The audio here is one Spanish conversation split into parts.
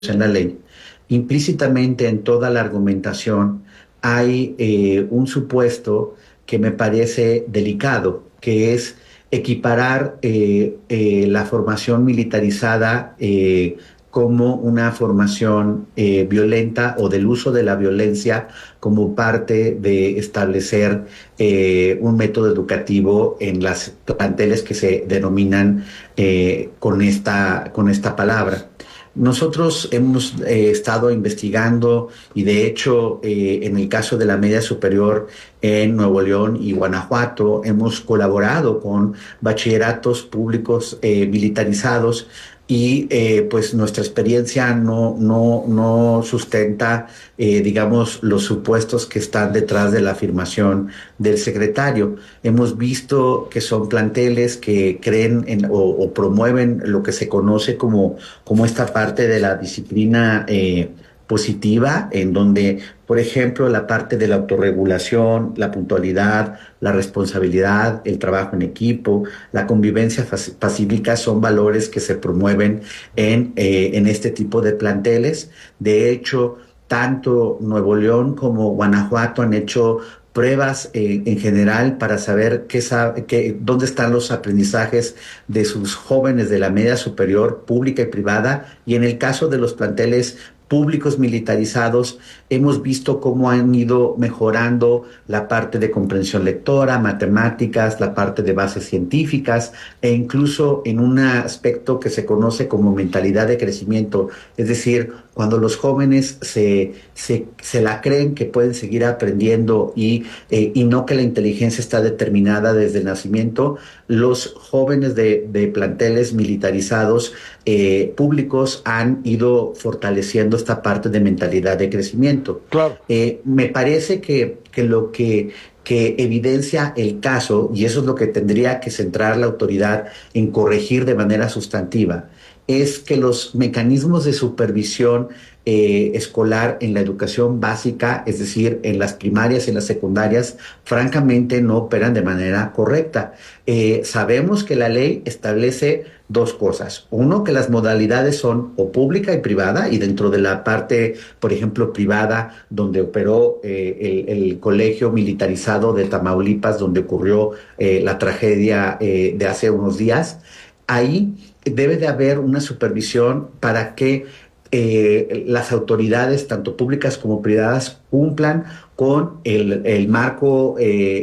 en la ley, implícitamente en toda la argumentación hay un supuesto que me parece delicado, que es equiparar la formación militarizada como una formación violenta o del uso de la violencia como parte de establecer un método educativo en las planteles que se denominan con esta palabra. Nosotros hemos estado investigando y de hecho en el caso de la media superior en Nuevo León y Guanajuato hemos colaborado con bachilleratos públicos militarizados y pues nuestra experiencia no sustenta, digamos, los supuestos que están detrás de la afirmación del secretario. Hemos visto que son planteles que creen o promueven lo que se conoce como esta parte de la disciplina positiva, en donde, por ejemplo, la parte de la autorregulación, la puntualidad, la responsabilidad, el trabajo en equipo, la convivencia pacífica son valores que se promueven en este tipo de planteles. De hecho, tanto Nuevo León como Guanajuato han hecho pruebas en general para saber dónde están los aprendizajes de sus jóvenes de la media superior pública y privada, y en el caso de los planteles públicos militarizados hemos visto cómo han ido mejorando la parte de comprensión lectora, matemáticas, la parte de bases científicas e incluso en un aspecto que se conoce como mentalidad de crecimiento, es decir, cuando los jóvenes se la creen que pueden seguir aprendiendo y no que la inteligencia está determinada desde el nacimiento, los jóvenes de planteles militarizados públicos han ido fortaleciendo esta parte de mentalidad de crecimiento. Claro. Me parece que lo que evidencia el caso, y eso es lo que tendría que centrar la autoridad en corregir de manera sustantiva, es que los mecanismos de supervisión escolar en la educación básica, es decir, en las primarias y en las secundarias, francamente no operan de manera correcta. Sabemos que la ley establece dos cosas. Uno, que las modalidades son o pública y privada, y dentro de la parte, por ejemplo, privada, donde operó el colegio militarizado de Tamaulipas, donde ocurrió la tragedia de hace unos días, ahí debe de haber una supervisión para que las autoridades, tanto públicas como privadas, cumplan con el marco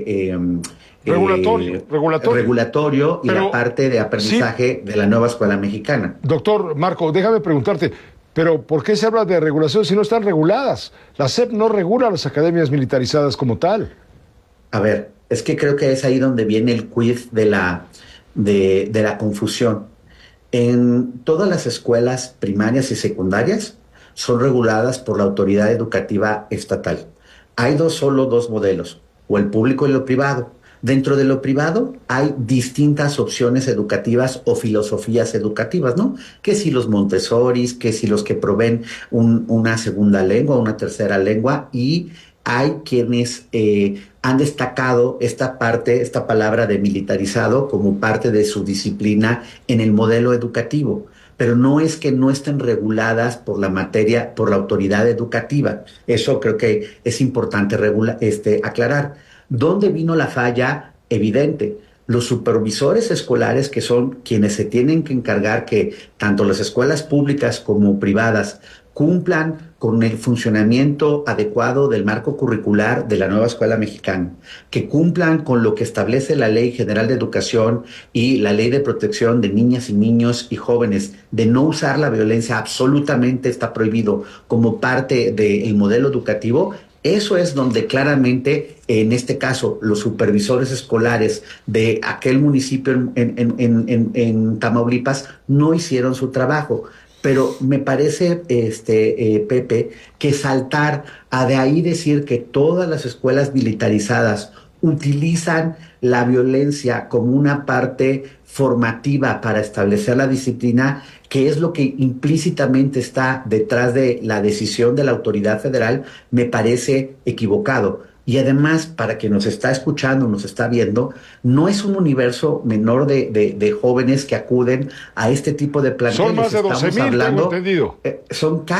Regulatorio. regulatorio y la Pero parte de sí, aprendizaje de la nueva escuela mexicana. doctor Marco, déjame preguntarte, pero ¿por qué se habla de regulación si no están reguladas? La SEP no regula las academias militarizadas como tal. A ver, es que creo que es ahí donde viene el quiz de la confusión. En todas las escuelas primarias y secundarias son reguladas por la autoridad educativa estatal. Hay solo dos modelos, o el público y lo privado. Dentro de lo privado hay distintas opciones educativas o filosofías educativas, ¿no? Que si los Montessoris, que si los que proveen una segunda lengua, una tercera lengua, y hay quienes han destacado esta parte, esta palabra de militarizado como parte de su disciplina en el modelo educativo. Pero no es que no estén reguladas por la materia, por la autoridad educativa. Eso creo que es importante aclarar. ¿Dónde vino la falla? Evidente. Los supervisores escolares, que son quienes se tienen que encargar que tanto las escuelas públicas como privadas cumplan con el funcionamiento adecuado del marco curricular de la nueva escuela mexicana, que cumplan con lo que establece la Ley General de Educación y la Ley de Protección de Niñas y Niños y Jóvenes, de no usar la violencia, absolutamente está prohibido como parte del modelo educativo. Eso es donde claramente, en este caso, los supervisores escolares de aquel municipio en Tamaulipas no hicieron su trabajo. Pero me parece, Pepe, que saltar a de ahí decir que todas las escuelas militarizadas utilizan la violencia como una parte formativa para establecer la disciplina, que es lo que implícitamente está detrás de la decisión de la autoridad federal, me parece equivocado. Y además, para quien nos está escuchando, nos está viendo, no es un universo menor de jóvenes que acuden a este tipo de planteles. Son más de 12,000, tengo entendido. Son